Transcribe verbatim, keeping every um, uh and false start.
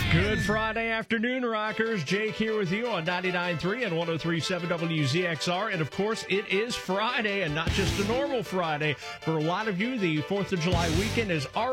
Good Friday afternoon, rockers. Jake here with you on ninety-nine point three and one oh three point seven W Z X R. And, of course, it is Friday, and not just a normal Friday. For a lot of you, the fourth of July weekend is already